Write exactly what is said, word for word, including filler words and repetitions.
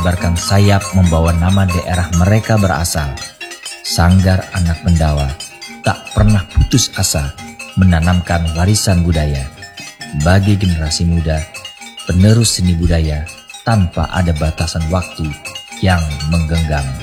melebarkan sayap membawa nama daerah mereka berasal. Sanggar Anak Pendawa tak pernah putus asa menanamkan warisan budaya bagi generasi muda, penerus seni budaya tanpa ada batasan waktu yang menggenggam.